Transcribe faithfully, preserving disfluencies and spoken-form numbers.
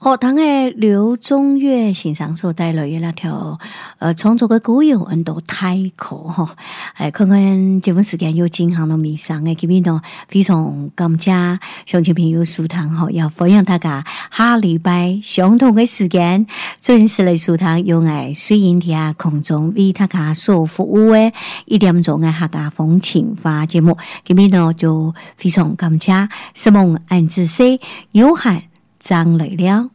学堂的刘宗岳先生所带来的那条呃创作的歌谣，很多太可吼，哎，看看节目时间有进行到尾声的，今天呢非常感谢乡亲朋友收听吼，要欢迎大家下礼拜相同的时间准时来收听，用爱水银天空中为大家所服务的一点钟的客家风情话节目，今天呢就非常感谢什么安子 C 有限张来了。